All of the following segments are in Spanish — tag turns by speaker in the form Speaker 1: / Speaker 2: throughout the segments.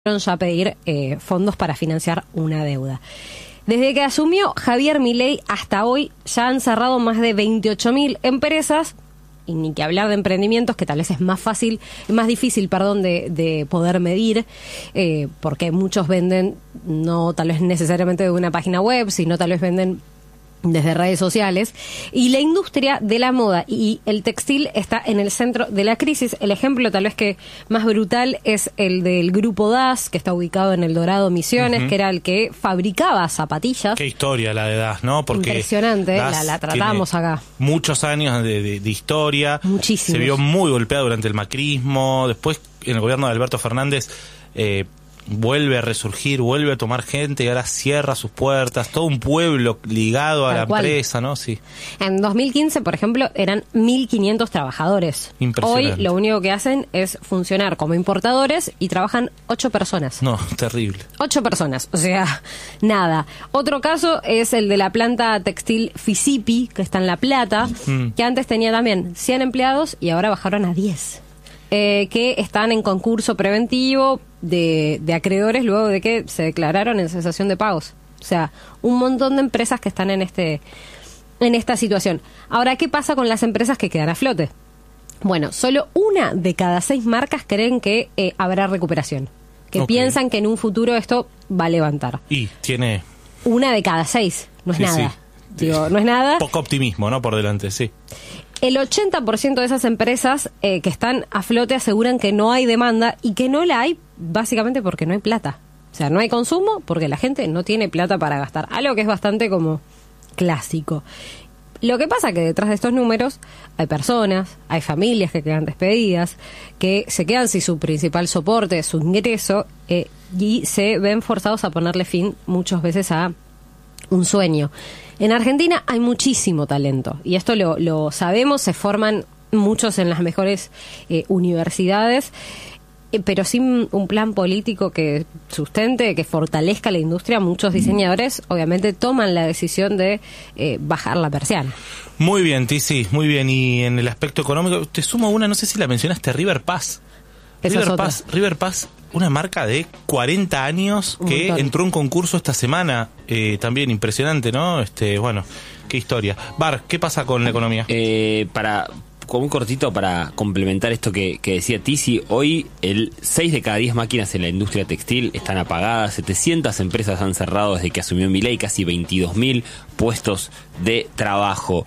Speaker 1: ya pedir fondos para financiar una deuda. Desde que asumió Javier Milei hasta hoy ya han cerrado más de 28.000 empresas, y ni que hablar de emprendimientos, que tal vez es más difícil, de poder medir, porque muchos venden no tal vez necesariamente de una página web, sino tal vez venden desde redes sociales, y la industria de la moda y el textil está en el centro de la crisis. El ejemplo tal vez que más brutal es el del Grupo DAS, que está ubicado en El Dorado, Misiones, que era el que fabricaba zapatillas.
Speaker 2: Qué historia la de DAS, ¿no? Porque
Speaker 1: impresionante, la tratamos acá.
Speaker 2: Muchos años de historia.
Speaker 1: Muchísimos.
Speaker 2: Se vio muy golpeado durante el macrismo, después en el gobierno de Alberto Fernández vuelve a resurgir, vuelve a tomar gente y ahora cierra sus puertas, todo un pueblo ligado a la empresa, ¿no? Sí.
Speaker 1: En 2015, por ejemplo, eran 1.500 trabajadores.
Speaker 2: Impresionante.
Speaker 1: Hoy lo único que hacen es funcionar como importadores y trabajan 8 personas.
Speaker 2: No, terrible.
Speaker 1: 8 personas, o sea, nada. Otro caso es el de la planta textil Fisipi, que está en La Plata, que antes tenía también 100 empleados y ahora bajaron a 10. Que están en concurso preventivo de acreedores luego de que se declararon en cesación de pagos. O sea, un montón de empresas que están en esta situación. Ahora, ¿qué pasa con las empresas que quedan a flote? Bueno, solo 1 de cada 6 marcas creen que habrá recuperación. Que piensan que en un futuro esto va a levantar.
Speaker 2: Y tiene
Speaker 1: 1 de cada 6, no es nada.
Speaker 2: Sí.
Speaker 1: Digo, no es nada.
Speaker 2: Poco optimismo, ¿no? Por delante, sí.
Speaker 1: El 80% de esas empresas que están a flote aseguran que no hay demanda y que no la hay básicamente porque no hay plata. O sea, no hay consumo porque la gente no tiene plata para gastar. Algo que es bastante como clásico. Lo que pasa que detrás de estos números hay personas, hay familias que quedan despedidas, que se quedan sin su principal soporte, su ingreso, y se ven forzados a ponerle fin muchas veces a un sueño. En Argentina hay muchísimo talento y esto lo sabemos, se forman muchos en las mejores universidades, pero sin un plan político que sustente, que fortalezca la industria, muchos diseñadores obviamente toman la decisión de bajar la persiana.
Speaker 2: Muy bien, Tizi, muy bien. Y en el aspecto económico, te sumo una, no sé si la mencionaste, River Pass. River Pass, una marca de 40 años que entró en concurso esta semana, también impresionante, ¿no? Bueno, qué historia. Bar, ¿qué pasa con la economía?
Speaker 3: Como un cortito para complementar esto que decía Tizi, hoy 6 de cada 10 máquinas en la industria textil están apagadas, 700 empresas han cerrado desde que asumió Milei, casi 22.000 puestos de trabajo.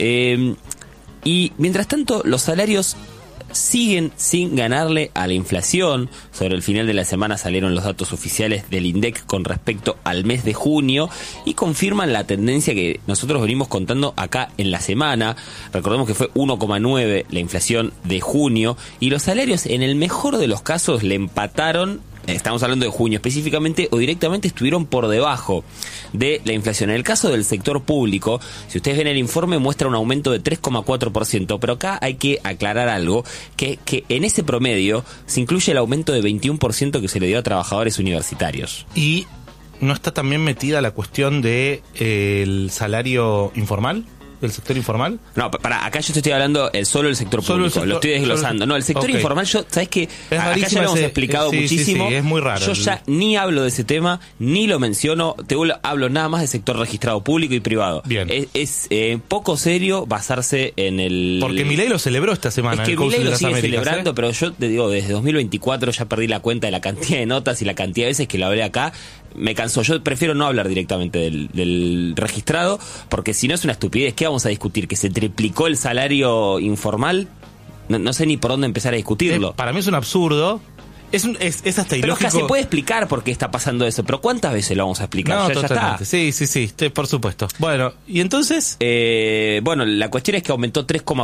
Speaker 3: Y mientras tanto, los salarios siguen sin ganarle a la inflación. Sobre el final de la semana salieron los datos oficiales del INDEC con respecto al mes de junio y confirman la tendencia que nosotros venimos contando acá en la semana. Recordemos que fue 1,9 la inflación de junio y los salarios en el mejor de los casos le empataron. Estamos hablando de junio específicamente, o directamente estuvieron por debajo de la inflación. En el caso del sector público, si ustedes ven el informe, muestra un aumento de 3,4%, pero acá hay que aclarar algo, que en ese promedio se incluye el aumento de 21% que se le dio a trabajadores universitarios.
Speaker 2: ¿Y no está también metida la cuestión de el salario informal? ¿Del sector informal?
Speaker 3: No, acá yo te estoy hablando solo del sector público, lo estoy desglosando. No, el sector informal, ¿sabes qué? Acá ya lo hemos explicado muchísimo.
Speaker 2: Sí, es muy raro.
Speaker 3: Yo ya ni hablo de ese tema, ni lo menciono, hablo nada más del sector registrado público y privado.
Speaker 2: Bien.
Speaker 3: Es poco serio basarse en el...
Speaker 2: Porque Milei lo celebró esta semana.
Speaker 3: Es que Milei lo sigue celebrando,
Speaker 2: ¿eh?
Speaker 3: Pero yo te digo, desde 2024 ya perdí la cuenta de la cantidad de notas y la cantidad de veces que lo hablé acá. Me cansó. Yo prefiero no hablar directamente del registrado, porque si no es una estupidez. ¿Qué vamos a discutir? ¿Que se triplicó el salario informal? No sé ni por dónde empezar a discutirlo.
Speaker 2: Para mí es un absurdo. Es hasta ilógico.
Speaker 3: Pero se puede explicar por qué está pasando eso, pero ¿cuántas veces lo vamos a explicar?
Speaker 2: No,
Speaker 3: ya
Speaker 2: totalmente.
Speaker 3: está.
Speaker 2: Sí, por supuesto. Bueno, ¿y entonces?
Speaker 3: Bueno, la cuestión es que aumentó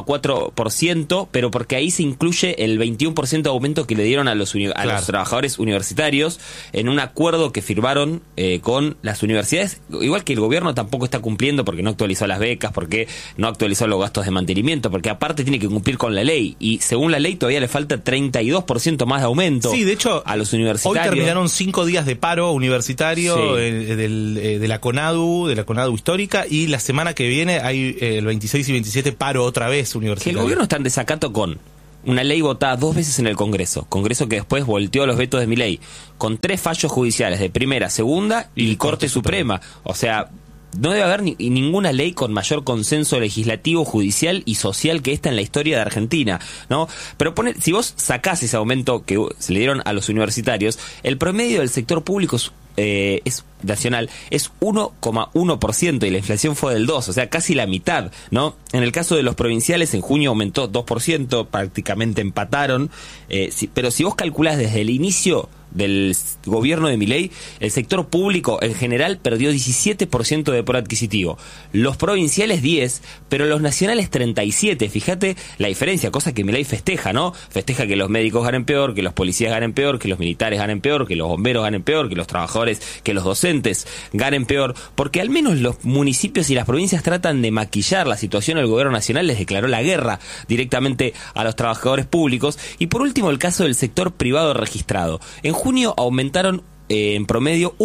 Speaker 3: 3,4%, pero porque ahí se incluye el 21% de aumento que le dieron a los trabajadores universitarios en un acuerdo que firmaron con las universidades. Igual que el gobierno tampoco está cumpliendo porque no actualizó las becas, porque no actualizó los gastos de mantenimiento, porque aparte tiene que cumplir con la ley. Y según la ley todavía le falta 32% más de aumento.
Speaker 2: Sí, de hecho,
Speaker 3: a los universitarios.
Speaker 2: Hoy terminaron 5 días de paro universitario de la CONADU histórica, y la semana que viene hay el 26 y 27 paro otra vez universitario.
Speaker 3: Que el gobierno está en desacato con una ley votada 2 veces en el Congreso que después volteó los vetos de Milei, con 3 fallos judiciales de primera, segunda y Corte Suprema. O sea, no debe haber ninguna ley con mayor consenso legislativo, judicial y social que esta en la historia de Argentina, ¿no? Pero si vos sacás ese aumento que se le dieron a los universitarios, el promedio del sector público es nacional es 1,1% y la inflación fue del 2%, o sea, casi la mitad, ¿no? En el caso de los provinciales, en junio aumentó 2%, prácticamente empataron, pero si vos calculás desde el inicio del gobierno de Milei, el sector público en general perdió 17% de poder adquisitivo. Los provinciales 10%, pero los nacionales 37%. Fíjate la diferencia, cosa que Milei festeja, ¿no? Festeja que los médicos ganen peor, que los policías ganen peor, que los militares ganen peor, que los bomberos ganen peor, que los trabajadores, que los docentes ganen peor, porque al menos los municipios y las provincias tratan de maquillar la situación. El gobierno nacional les declaró la guerra directamente a los trabajadores públicos. Y por último, el caso del sector privado registrado. En junio aumentaron en promedio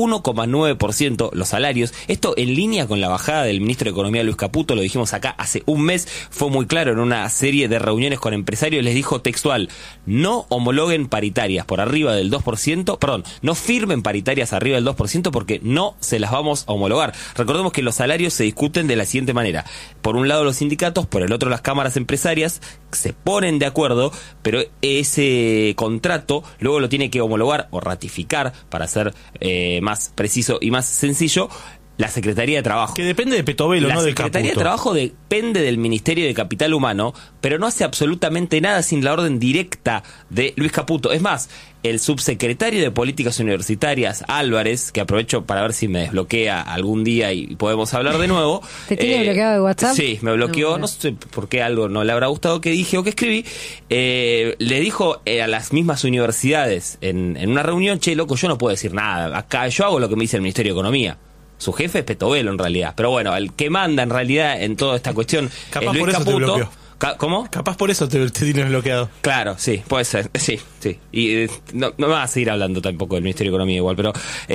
Speaker 3: 1,9% los salarios. Esto en línea con la bajada del ministro de Economía Luis Caputo, lo dijimos acá hace un mes, fue muy claro en una serie de reuniones con empresarios, les dijo textual: no homologuen paritarias por arriba del 2%, perdón, no firmen paritarias arriba del 2% porque no se las vamos a homologar. Recordemos que los salarios se discuten de la siguiente manera: por un lado los sindicatos, por el otro las cámaras empresarias, se ponen de acuerdo, pero ese contrato luego lo tiene que homologar o ratificar, para ser más preciso y más sencillo, la Secretaría de Trabajo.
Speaker 2: Que depende de Petovelo, no de Caputo.
Speaker 3: La Secretaría de Trabajo depende del Ministerio de Capital Humano, pero no hace absolutamente nada sin la orden directa de Luis Caputo. Es más, el subsecretario de Políticas Universitarias, Álvarez, que aprovecho para ver si me desbloquea algún día y podemos hablar de nuevo.
Speaker 1: ¿Te tiene bloqueado de WhatsApp?
Speaker 3: Sí, me bloqueó, no sé por qué algo no le habrá gustado que dije o que escribí. Le dijo a las mismas universidades en una reunión: che, loco, yo no puedo decir nada, acá yo hago lo que me dice el Ministerio de Economía. Su jefe es Petovelo en realidad, pero bueno, el que manda en realidad en toda esta cuestión
Speaker 2: Capaz
Speaker 3: es Luis
Speaker 2: por eso
Speaker 3: Caputo.
Speaker 2: te bloqueó.
Speaker 3: ¿Cómo?
Speaker 2: Capaz por eso te tienes bloqueado.
Speaker 3: Claro, sí, puede ser, sí. Y no me vas a seguir hablando tampoco del Ministerio de Economía igual, pero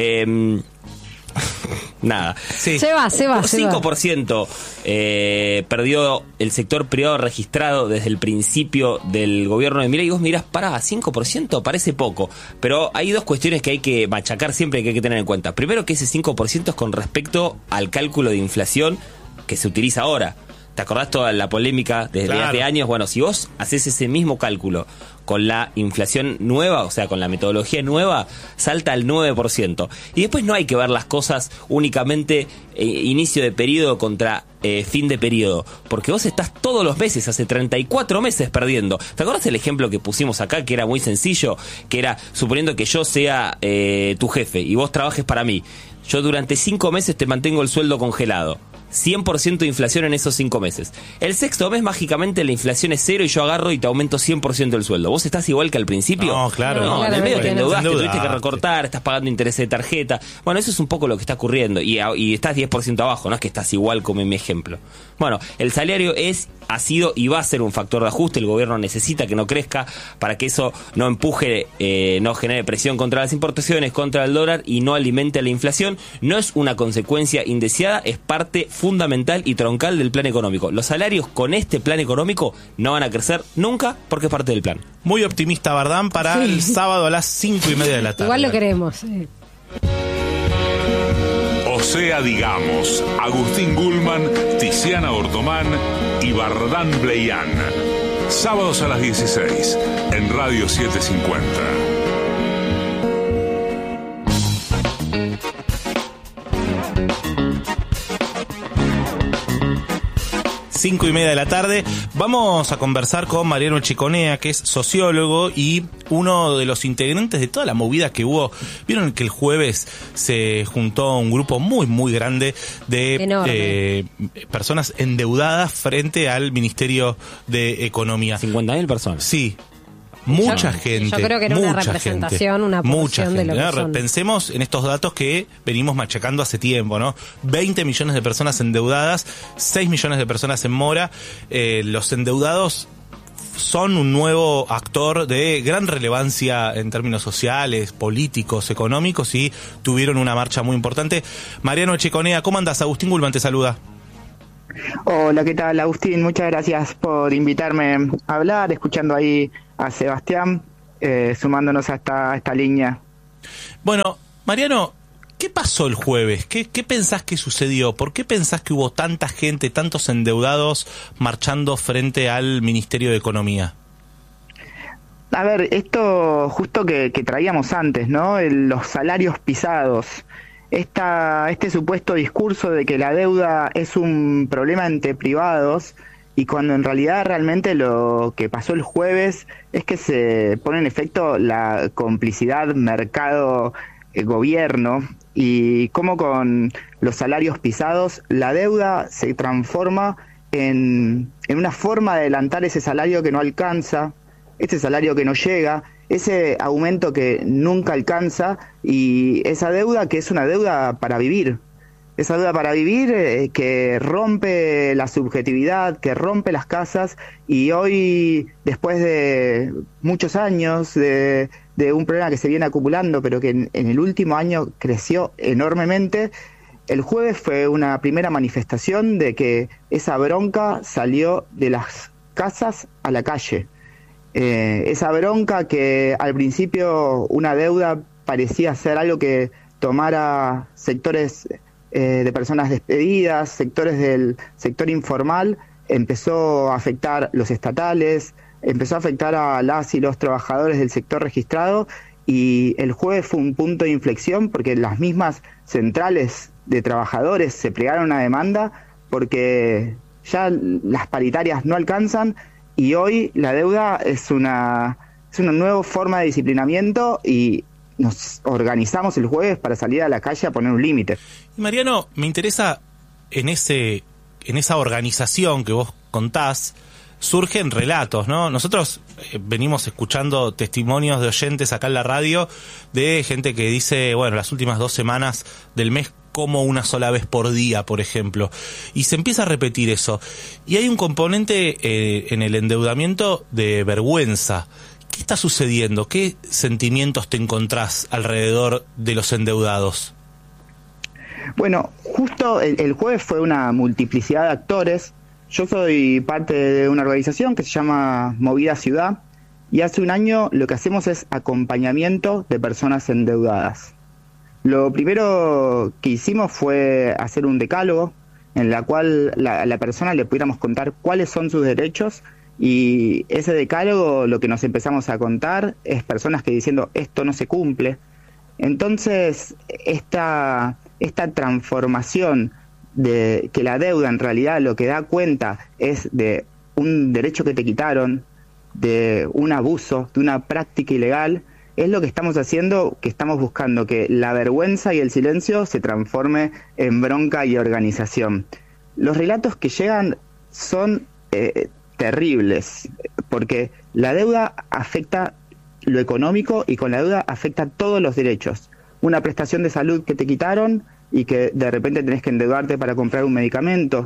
Speaker 3: nada.
Speaker 1: Sí. Se va.
Speaker 3: 5% perdió el sector privado registrado desde el principio del gobierno de Milei. Y vos mirás, 5% parece poco, pero hay dos cuestiones que hay que machacar siempre, que hay que tener en cuenta. Primero, que ese 5% es con respecto al cálculo de inflación que se utiliza ahora. ¿Te acordás toda la polémica desde hace años? Bueno, si vos haces ese mismo cálculo con la inflación nueva, o sea, con la metodología nueva, salta al 9%. Y después no hay que ver las cosas únicamente inicio de periodo contra fin de periodo, porque vos estás todos los meses, hace 34 meses perdiendo. ¿Te acordás el ejemplo que pusimos acá, que era muy sencillo? Que era, suponiendo que yo sea tu jefe y vos trabajes para mí, yo durante 5 meses te mantengo el sueldo congelado. 100% de inflación en esos 5 meses. El sexto mes, mágicamente, la inflación es 0 y yo agarro y te aumento 100% el sueldo. ¿Vos estás igual que al principio?
Speaker 2: No, claro.
Speaker 3: No, en el medio te endeudaste, tuviste que recortar, estás pagando intereses de tarjeta. Bueno, eso es un poco lo que está ocurriendo. Y estás 10% abajo, no es que estás igual como en mi ejemplo. Bueno, el salario ha sido y va a ser un factor de ajuste. El gobierno necesita que no crezca para que eso no empuje, no genere presión contra las importaciones, contra el dólar y no alimente la inflación. No es una consecuencia indeseada, es parte fundamental y troncal del plan económico. Los salarios con este plan económico no van a crecer nunca porque es parte del plan.
Speaker 2: Muy optimista, Bardán, para el sábado a las 5:30 de la tarde.
Speaker 1: Igual lo queremos.
Speaker 4: O sea, digamos, Agustín Gulman, Tiziana Ortomán y Bardán Bleian. Sábados a las 16 en Radio 750.
Speaker 2: 5:30 de la tarde. Vamos a conversar con Mariano Chiconea, que es sociólogo y uno de los integrantes de toda la movida que hubo. Vieron que el jueves se juntó un grupo muy, muy grande de personas endeudadas frente al Ministerio de Economía.
Speaker 3: 50.000 personas.
Speaker 2: Sí. Mucha gente.
Speaker 1: Yo creo que era una representación, una porción de lo que son.
Speaker 2: Pensemos en estos datos que venimos machacando hace tiempo, ¿no? 20 millones de personas endeudadas, 6 millones de personas en mora. Los endeudados son un nuevo actor de gran relevancia en términos sociales, políticos, económicos, y tuvieron una marcha muy importante. Mariano Chiconea, ¿cómo andás? Agustín Gulman te saluda.
Speaker 5: Hola, ¿qué tal, Agustín? Muchas gracias por invitarme a hablar, escuchando ahí a Sebastián, sumándonos a esta línea.
Speaker 2: Bueno, Mariano, ¿qué pasó el jueves? ¿Qué pensás que sucedió? ¿Por qué pensás que hubo tanta gente, tantos endeudados marchando frente al Ministerio de Economía?
Speaker 5: A ver, esto justo que traíamos antes, ¿no? Los salarios pisados. Este supuesto discurso de que la deuda es un problema entre privados, y cuando en realidad realmente lo que pasó el jueves es que se pone en efecto la complicidad mercado-gobierno, y cómo con los salarios pisados la deuda se transforma en una forma de adelantar ese salario que no alcanza, ese salario que no llega, ese aumento que nunca alcanza, y esa deuda que es una deuda para vivir. Esa deuda para vivir que rompe la subjetividad, que rompe las casas, y hoy, después de muchos años de un problema que se viene acumulando, pero que en el último año creció enormemente, el jueves fue una primera manifestación de que esa bronca salió de las casas a la calle. Esa bronca que al principio una deuda parecía ser algo que tomara sectores de personas despedidas, sectores del sector informal, empezó a afectar los estatales, empezó a afectar a las y los trabajadores del sector registrado, y el jueves fue un punto de inflexión porque las mismas centrales de trabajadores se plegaron a demanda porque ya las paritarias no alcanzan, y hoy la deuda es una nueva forma de disciplinamiento, y nos organizamos el jueves para salir a la calle a poner un límite.
Speaker 2: Mariano, me interesa en esa organización que vos contás, surgen relatos, ¿no? Nosotros venimos escuchando testimonios de oyentes acá en la radio de gente que dice, bueno, las últimas 2 semanas del mes como una sola vez por día, por ejemplo. Y se empieza a repetir eso. Y hay un componente en el endeudamiento de vergüenza. ¿Qué está sucediendo? ¿Qué sentimientos te encontrás alrededor de los endeudados?
Speaker 5: Bueno, justo el jueves fue una multiplicidad de actores. Yo soy parte de una organización que se llama Movida Ciudad, y hace un año lo que hacemos es acompañamiento de personas endeudadas. Lo primero que hicimos fue hacer un decálogo en la cual a la persona le pudiéramos contar cuáles son sus derechos, y ese decálogo lo que nos empezamos a contar es personas que diciendo esto no se cumple. Entonces esta transformación de que la deuda en realidad lo que da cuenta es de un derecho que te quitaron, de un abuso, de una práctica ilegal, es lo que estamos haciendo, que estamos buscando que la vergüenza y el silencio se transforme en bronca y organización. Los relatos que llegan son terribles, porque la deuda afecta lo económico, y con la deuda afecta todos los derechos. Una prestación de salud que te quitaron y que de repente tenés que endeudarte para comprar un medicamento,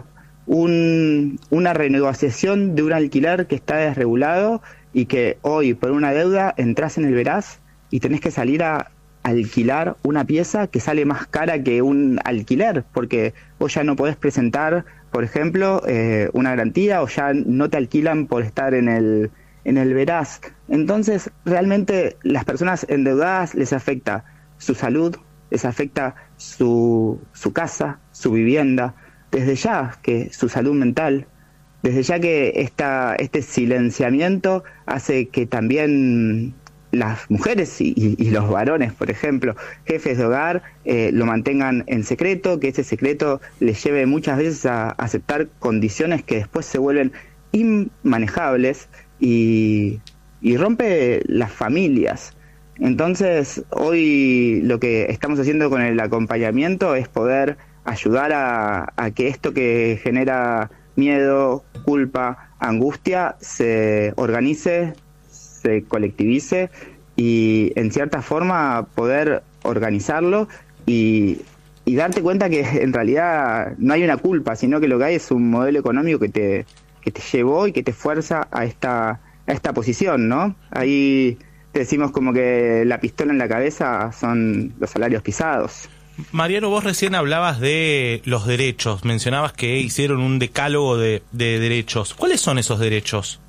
Speaker 5: una renegociación de un alquiler que está desregulado y que hoy por una deuda entras en el Veraz y tenés que salir a alquilar una pieza que sale más cara que un alquiler, porque vos ya no podés presentar, por ejemplo, una garantía, o ya no te alquilan por estar en el Veraz. Entonces, realmente las personas endeudadas les afecta su salud, les afecta su casa, su vivienda, desde ya que su salud mental, desde ya que este silenciamiento hace que también las mujeres y los varones, por ejemplo, jefes de hogar, lo mantengan en secreto, que ese secreto les lleve muchas veces a aceptar condiciones que después se vuelven inmanejables y rompe las familias. Entonces, hoy lo que estamos haciendo con el acompañamiento es poder ayudar a que esto que genera miedo, culpa, angustia, se organice, se colectivice y en cierta forma poder organizarlo y darte cuenta que en realidad no hay una culpa, sino que lo que hay es un modelo económico que te llevó y que te fuerza a esta posición, ¿no? Ahí te decimos como que la pistola en la cabeza son los salarios pisados.
Speaker 2: Mariano, vos recién hablabas de los derechos, mencionabas que hicieron un decálogo de derechos. ¿Cuáles son esos derechos?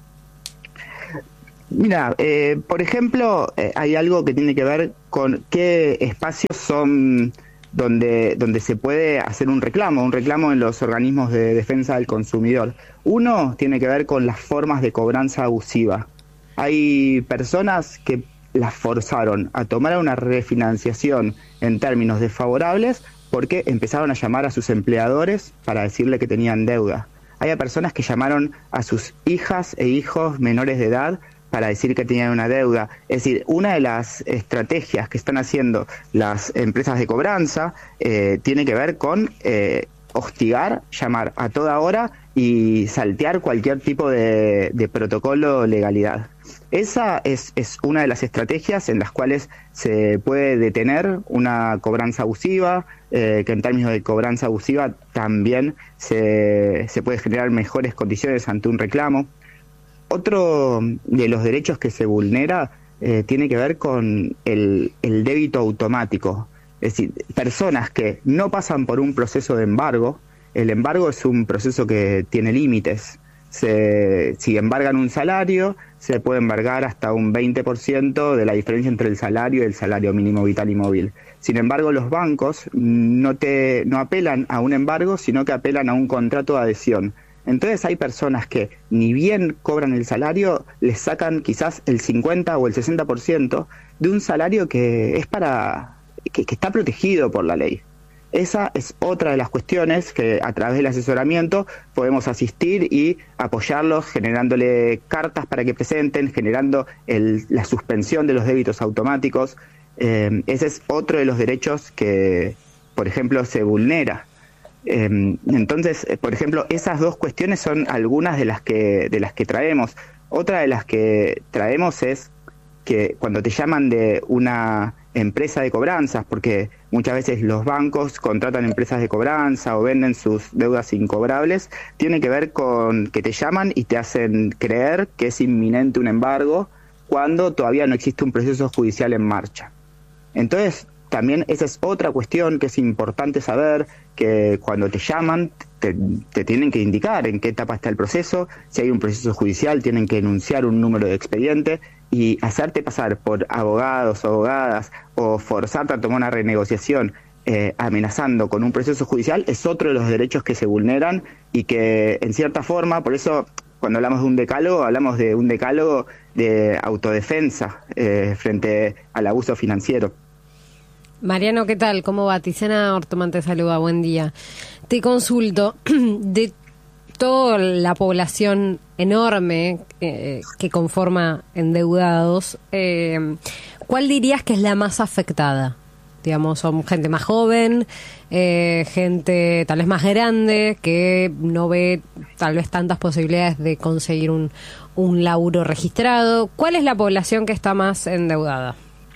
Speaker 5: Mira, por ejemplo, hay algo que tiene que ver con qué espacios son donde se puede hacer un reclamo en los organismos de defensa del consumidor. Uno tiene que ver con las formas de cobranza abusiva. Hay personas que las forzaron a tomar una refinanciación en términos desfavorables porque empezaron a llamar a sus empleadores para decirle que tenían deuda. Hay personas que llamaron a sus hijas e hijos menores de edad para decir que tenían una deuda. Es decir, una de las estrategias que están haciendo las empresas de cobranza tiene que ver con hostigar, llamar a toda hora y saltear cualquier tipo de protocolo o legalidad. Esa es una de las estrategias en las cuales se puede detener una cobranza abusiva, que en términos de cobranza abusiva también se puede generar mejores condiciones ante un reclamo. Otro de los derechos que se vulnera tiene que ver con el débito automático. Es decir, personas que no pasan por un proceso de embargo. El embargo es un proceso que tiene límites. Si embargan un salario, se puede embargar hasta un 20% de la diferencia entre el salario y el salario mínimo vital y móvil. Sin embargo, los bancos no apelan a un embargo, sino que apelan a un contrato de adhesión. Entonces hay personas que ni bien cobran el salario, les sacan quizás el 50 o el 60% de un salario que es que está protegido por la ley. Esa es otra de las cuestiones que a través del asesoramiento podemos asistir y apoyarlos, generándole cartas para que presenten, generando la suspensión de los débitos automáticos. Ese es otro de los derechos que, por ejemplo, se vulnera. Entonces, por ejemplo, esas dos cuestiones son algunas de las que traemos. Otra de las que traemos es que cuando te llaman de una empresa de cobranzas, porque muchas veces los bancos contratan empresas de cobranza o venden sus deudas incobrables, tiene que ver con que te llaman y te hacen creer que es inminente un embargo cuando todavía no existe un proceso judicial en marcha. Entonces, también esa es otra cuestión que es importante saber, que cuando te llaman te tienen que indicar en qué etapa está el proceso. Si hay un proceso judicial, tienen que enunciar un número de expediente y hacerte pasar por abogados o abogadas o forzarte a tomar una renegociación amenazando con un proceso judicial es otro de los derechos que se vulneran y que en cierta forma, por eso cuando hablamos de un decálogo, hablamos de un decálogo de autodefensa frente al abuso financiero.
Speaker 1: Mariano, ¿qué tal? ¿Cómo va? Tiziana Ortomán te saluda, buen día. Te consulto, de toda la población enorme que conforma endeudados, ¿cuál dirías que es la más afectada? Digamos, son gente más joven, gente tal vez más grande, que no ve tal vez tantas posibilidades de conseguir un laburo registrado. ¿Cuál es la población que está más endeudada?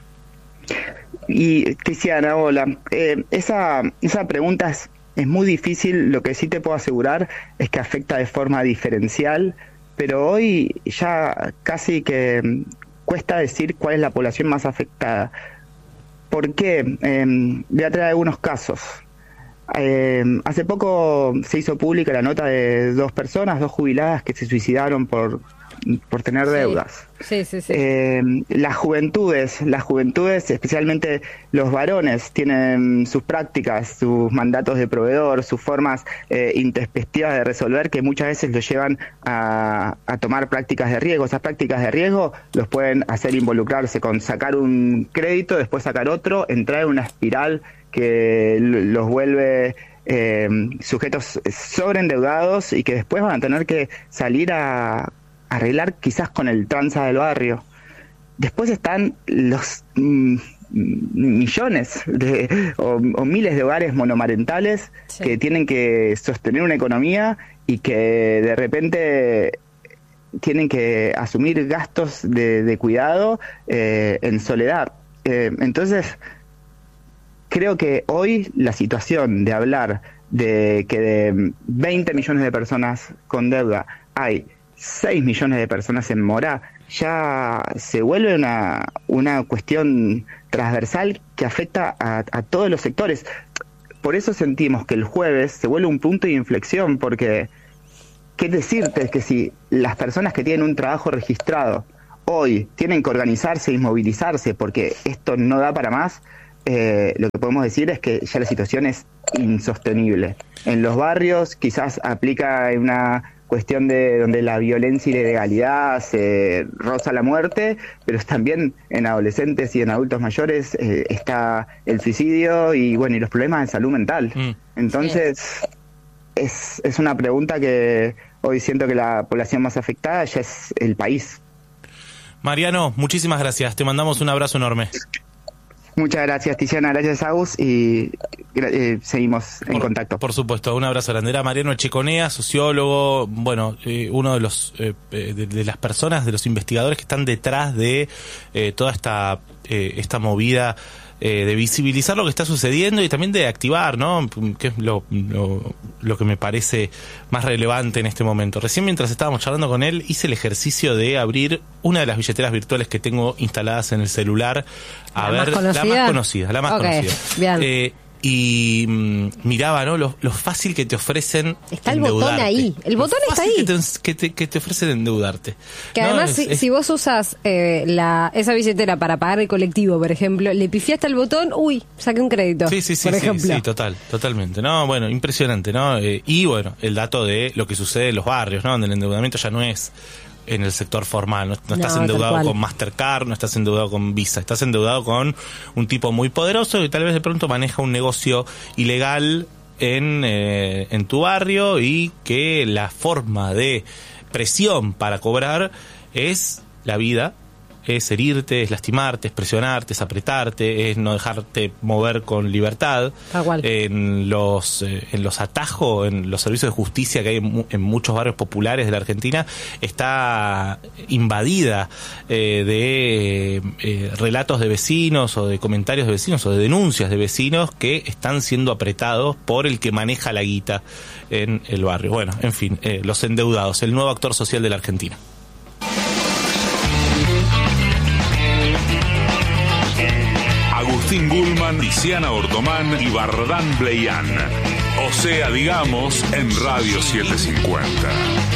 Speaker 5: Y Tiziana, hola. Esa pregunta es muy difícil. Lo que sí te puedo asegurar es que afecta de forma diferencial, pero hoy ya casi que cuesta decir cuál es la población más afectada. ¿Por qué? Voy a traer algunos casos. Hace poco se hizo pública la nota de dos jubiladas que se suicidaron por tener deudas.
Speaker 1: Sí.
Speaker 5: Las juventudes, especialmente los varones, tienen sus prácticas, sus mandatos de proveedor, sus formas intempestivas de resolver que muchas veces los llevan a tomar prácticas de riesgo. Esas prácticas de riesgo los pueden hacer involucrarse con sacar un crédito, después sacar otro, entrar en una espiral que los vuelve sujetos sobreendeudados y que después van a tener que salir a arreglar quizás con el tranza del barrio. Después están los millones o miles de hogares monomarentales que tienen que sostener una economía y que de repente tienen que asumir gastos de cuidado en soledad. Entonces, creo que hoy la situación de hablar de que de 20 millones de personas con deuda hay 6 millones de personas en mora, ya se vuelve una cuestión transversal que afecta a todos los sectores. Por eso sentimos que el jueves se vuelve un punto de inflexión, porque qué decirte es que si las personas que tienen un trabajo registrado hoy tienen que organizarse y movilizarse porque esto no da para más, lo que podemos decir es que ya la situación es insostenible. En los barrios quizás aplica una cuestión de donde la violencia y la ilegalidad se roza la muerte, pero también en adolescentes y en adultos mayores está el suicidio y bueno, y los problemas de salud mental. Entonces es una pregunta que hoy siento que la población más afectada ya es el país.
Speaker 2: Mariano, muchísimas gracias, te mandamos un abrazo enorme.
Speaker 5: Muchas gracias, Tiziana, gracias, Agus, y seguimos en contacto.
Speaker 2: Por supuesto, un abrazo grande. Era Mariano Echeconea, sociólogo, bueno, uno de los de las personas, de los investigadores que están detrás de toda esta movida de visibilizar lo que está sucediendo y también de activar, ¿no? Que es lo que me parece más relevante en este momento. Recién, mientras estábamos charlando con él, hice el ejercicio de abrir una de las billeteras virtuales que tengo instaladas en el celular. La más conocida. Bien. Y miraba, ¿no? Lo fácil que te ofrecen
Speaker 1: está el botón ahí. El botón está ahí.
Speaker 2: Que te ofrecen endeudarte.
Speaker 1: Que además, si vos usas esa billetera para pagar el colectivo, por ejemplo, le pifiaste el botón, saqué un crédito.
Speaker 2: Sí, totalmente. No, bueno, impresionante, ¿no? Y bueno, el dato de lo que sucede en los barrios, ¿no? Donde el endeudamiento ya no es en el sector formal, no estás endeudado con Mastercard, no estás endeudado con Visa, estás endeudado con un tipo muy poderoso que tal vez de pronto maneja un negocio ilegal en tu barrio y que la forma de presión para cobrar es la vida, es herirte, es lastimarte, es presionarte, es apretarte, es no dejarte mover con libertad. En los atajos, en los servicios de justicia que hay en muchos barrios populares de la Argentina, está invadida de relatos de vecinos o de comentarios de vecinos o de denuncias de vecinos que están siendo apretados por el que maneja la guita en el barrio. Bueno, en fin, los endeudados, el nuevo actor social de la Argentina.
Speaker 4: Agustín Gulman, Tiziana Ortomán y Bardán Bleian. O sea, digamos, en Radio 750.